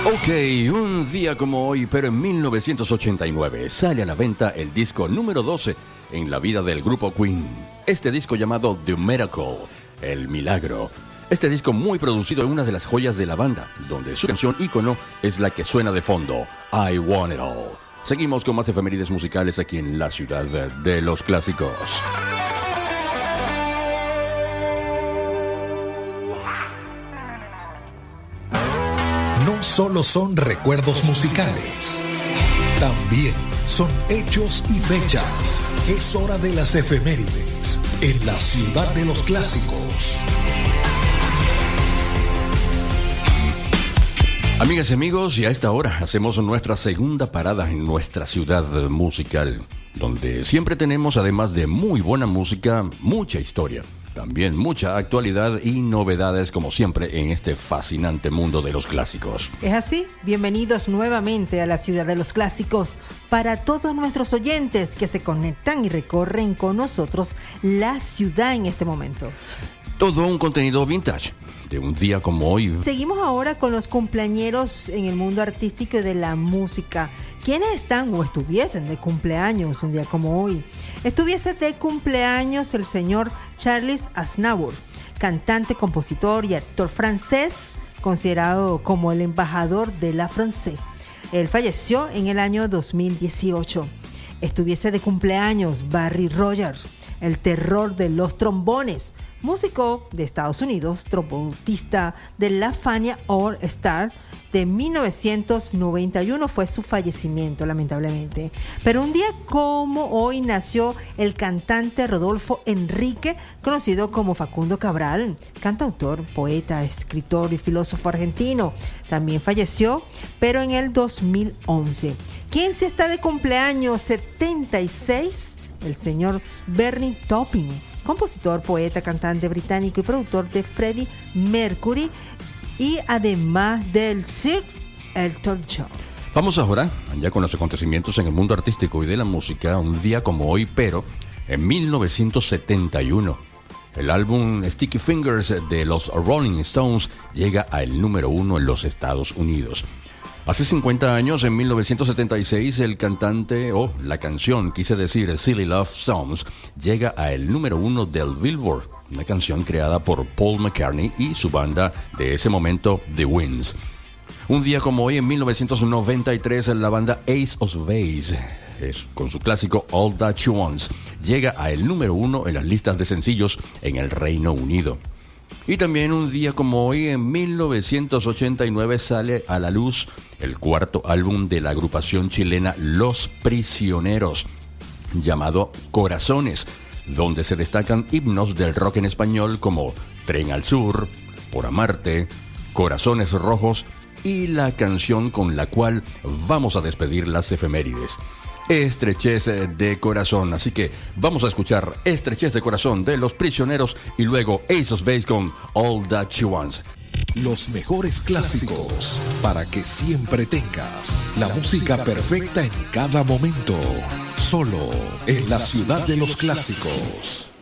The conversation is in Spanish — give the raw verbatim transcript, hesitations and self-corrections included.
Ok, un día como hoy, pero en mil novecientos ochenta y nueve, sale a la venta el disco número doce en la vida del grupo Queen. Este disco llamado The Miracle, El Milagro. Este disco muy producido es una de las joyas de la banda, donde su canción ícono es la que suena de fondo, I Want It All. Seguimos con más efemérides musicales aquí en la ciudad de los clásicos. No solo son recuerdos musicales, también son hechos y fechas. Es hora de las efemérides en la ciudad de los clásicos. Amigas y amigos, y a esta hora hacemos nuestra segunda parada en nuestra ciudad musical, donde siempre tenemos, además de muy buena música, mucha historia. También mucha actualidad y novedades, como siempre, en este fascinante mundo de los clásicos. Es así, bienvenidos nuevamente a la ciudad de los clásicos. Para todos nuestros oyentes que se conectan y recorren con nosotros la ciudad en este momento. Todo un contenido vintage, de un día como hoy. Seguimos ahora con los cumpleañeros en el mundo artístico y de la música. ¿Quiénes están o estuviesen de cumpleaños un día como hoy? Estuviese de cumpleaños el señor Charles Aznavour, cantante, compositor y actor francés, considerado como el embajador de la France. Él falleció en el año dos mil dieciocho. Estuviese de cumpleaños Barry Rogers, el terror de los trombones, músico de Estados Unidos, trompetista de la Fania All Star. De mil novecientos noventa y uno fue su fallecimiento, lamentablemente. Pero un día como hoy nació el cantante Rodolfo Enrique, conocido como Facundo Cabral, cantautor, poeta, escritor y filósofo argentino. También falleció, pero en el dos mil once. ¿Quién se está de cumpleaños? setenta y seis, el señor Bernie Taupin, compositor, poeta, cantante británico y productor de Freddie Mercury, y además del Sir Elton John. Vamos ahora, allá con los acontecimientos en el mundo artístico y de la música, un día como hoy, pero en mil novecientos setenta y uno. El álbum Sticky Fingers de los Rolling Stones llega al número uno en los Estados Unidos. Hace cincuenta años, en mil novecientos setenta y seis, el cantante, o oh, la canción, quise decir Silly Love Songs, llega al número uno del Billboard, una canción creada por Paul McCartney y su banda de ese momento, The Winds. Un día como hoy, en mil novecientos noventa y tres, la banda Ace of Base, es, con su clásico All That You Want, llega al número uno en las listas de sencillos en el Reino Unido. Y también un día como hoy, en mil novecientos ochenta y nueve, sale a la luz el cuarto álbum de la agrupación chilena Los Prisioneros, llamado Corazones, donde se destacan himnos del rock en español como Tren al Sur, Por Amarte, Corazones Rojos y la canción con la cual vamos a despedir las efemérides, Estrechez de Corazón. Así que vamos a escuchar Estrechez de Corazón de Los Prisioneros y luego Ace of Base con All That She Wants. Los mejores clásicos para que siempre tengas la música perfecta en cada momento. Solo en la ciudad de los clásicos.